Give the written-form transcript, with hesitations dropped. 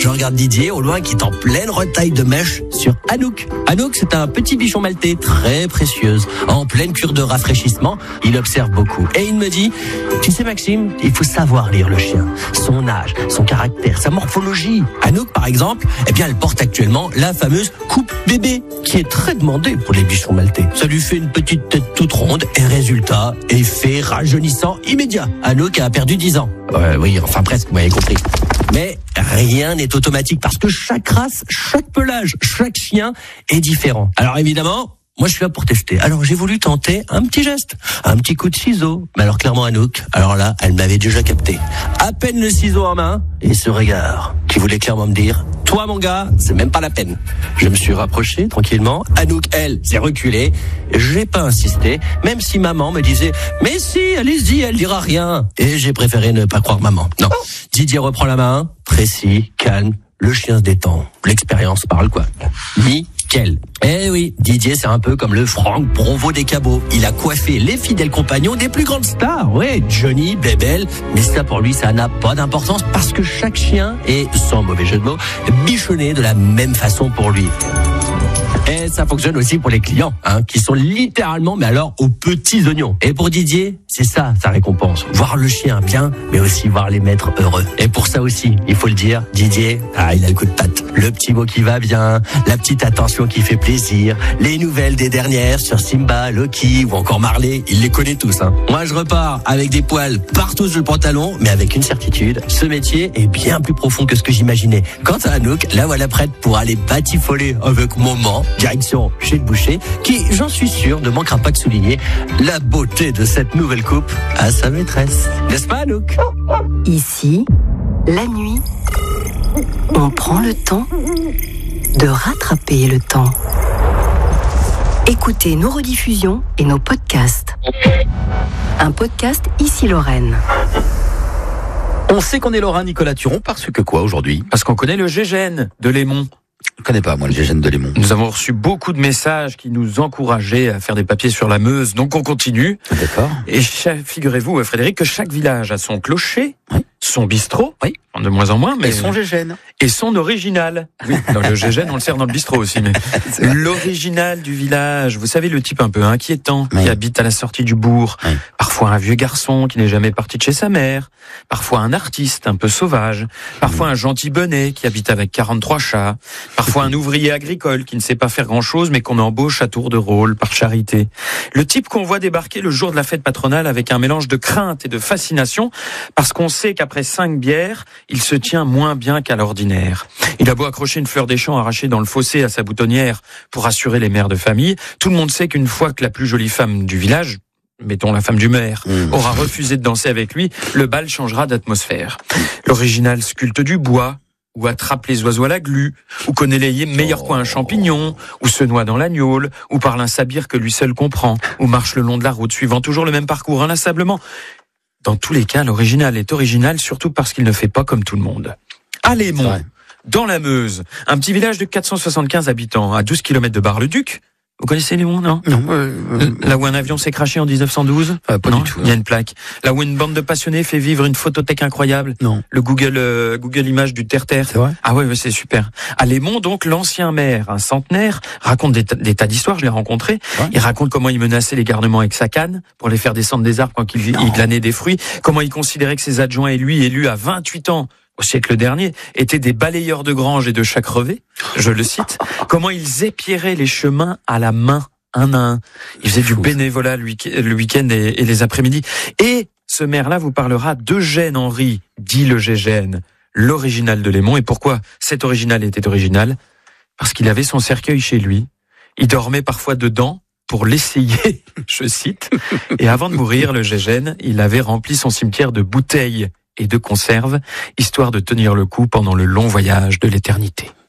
Je regarde Didier au loin qui est en pleine retaille de mèche sur Anouk. Anouk, c'est un petit bichon maltais très précieuse. En pleine cure de rafraîchissement, il observe beaucoup. Et il me dit, tu sais Maxime, il faut savoir lire le chien. Son âge, son caractère, sa morphologie. Anouk, par exemple, eh bien, elle porte actuellement la fameuse coupe bébé, qui est très demandée pour les bichons maltais. Ça lui fait une petite tête toute ronde et résultat, effet rajeunissant immédiat. Anouk a perdu 10 ans. Oui, enfin presque, vous m'avez compris. Mais rien n'est automatique parce que chaque race, chaque pelage, chaque chien est différent. Alors évidemment, moi je suis là pour tester. Alors j'ai voulu tenter un petit geste, un petit coup de ciseau. Mais alors clairement Anouk, alors là, elle m'avait déjà capté. À peine le ciseau en main et ce regard qui voulait clairement me dire, toi mon gars, c'est même pas la peine. Je me suis rapproché tranquillement. Anouk, elle, s'est reculée. J'ai pas insisté, même si maman me disait, mais si, allez-y, elle dira rien. Et j'ai préféré ne pas croire maman. Non. Didier reprend la main, précis, calme. Le chien se détend. L'expérience parle quoi. Nickel. Eh oui, Didier, c'est un peu comme le Franck Provost des cabots. Il a coiffé les fidèles compagnons des plus grandes stars. Ouais, Johnny, Bébel. Mais ça, pour lui, ça n'a pas d'importance parce que chaque chien est, sans mauvais jeu de mots, bichonné de la même façon pour lui. Et ça fonctionne aussi pour les clients, qui sont littéralement, mais alors, aux petits oignons. Et pour Didier, c'est ça, sa récompense. Voir le chien bien, mais aussi voir les maîtres heureux. Et pour ça aussi, il faut le dire, Didier, il a le coup de patte. Le petit mot qui va bien, la petite attention qui fait plaisir, les nouvelles des dernières sur Simba, Loki ou encore Marley, il les connaît tous. Moi, je repars avec des poils partout sur le pantalon, mais avec une certitude, ce métier est bien plus profond que ce que j'imaginais. Quant à Anouk, la voilà prête pour aller batifoler avec maman, direction chez le boucher, qui, j'en suis sûr, ne manquera pas de souligner la beauté de cette nouvelle coupe à sa maîtresse. N'est-ce pas, Anouk? Ici, la nuit, on prend le temps de rattraper le temps. Écoutez nos rediffusions et nos podcasts. Un podcast Ici Lorraine. On sait qu'on est Lorrain, Nicolas Turon, parce que quoi aujourd'hui? Parce qu'on connaît le Gégène de Lémon. Je connais pas, moi, le Gégène de Lémon. Nous avons reçu beaucoup de messages qui nous encourageaient à faire des papiers sur la Meuse, donc on continue. D'accord. Et figurez-vous, Frédéric, que chaque village a son clocher, oui, son bistrot, oui, de moins en moins, mais et son Gégène. Et son original. Oui, dans le Gégène, on le sert dans le bistrot aussi, mais l'original du village. Vous savez, le type un peu inquiétant, oui, qui habite à la sortie du bourg. Oui. Parfois un vieux garçon qui n'est jamais parti de chez sa mère. Parfois un artiste un peu sauvage. Parfois un gentil bonnet qui habite avec 43 chats. Parfois un ouvrier agricole qui ne sait pas faire grand-chose, mais qu'on embauche à tour de rôle, par charité. Le type qu'on voit débarquer le jour de la fête patronale avec un mélange de crainte et de fascination, parce qu'on sait qu'après 5 bières, il se tient moins bien qu'à l'ordinaire. Il a beau accrocher une fleur des champs arrachée dans le fossé à sa boutonnière pour assurer les mères de famille, tout le monde sait qu'une fois que la plus jolie femme du village, mettons la femme du maire, aura refusé de danser avec lui, le bal changera d'atmosphère. L'original sculpte du bois, ou attrape les oiseaux à la glu, ou connaît les meilleurs coins à champignons, ou se noie dans l'agnole, ou parle un sabir que lui seul comprend, ou marche le long de la route suivant toujours le même parcours inlassablement. Dans tous les cas, l'original est original, surtout parce qu'il ne fait pas comme tout le monde. À Lémon, dans la Meuse, un petit village de 475 habitants, à 12 km de Bar-le-Duc. Vous connaissez Lémon, non? Non. Là où un avion s'est crashé en 1912? Pas non, du tout. Il y a une plaque. Là où une bande de passionnés fait vivre une photothèque incroyable? Non. Le Google Images du Terre-Terre? C'est vrai? Ah ouais, c'est super. À Lémon, donc, l'ancien maire, un centenaire, raconte des tas d'histoires, je l'ai rencontré. Ouais. Il raconte comment il menaçait les garnements avec sa canne pour les faire descendre des arbres quand il glanait des fruits. Comment il considérait que ses adjoints et lui, élus à 28 ans, au siècle dernier, étaient des balayeurs de grange et de chaque revêt. Je le cite. Comment ils épiaient les chemins à la main, un à un. Il faisait du bénévolat le week-end et les après-midi. Et ce maire-là vous parlera d'Eugène Henry, dit le Gégène, l'original de Lémon. Et pourquoi cet original était original? Parce qu'il avait son cercueil chez lui. Il dormait parfois dedans pour l'essayer, je cite. Et avant de mourir, le Gégène, il avait rempli son cimetière de bouteilles et de conserves, histoire de tenir le coup pendant le long voyage de l'éternité.